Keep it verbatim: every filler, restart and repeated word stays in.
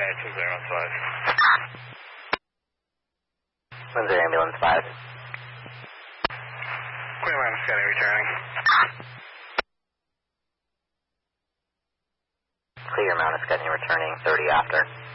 two zero one five. Windsor Ambulance five. Queen Mountain Scanning returning. Clear Mountain Scanning returning, thirty after.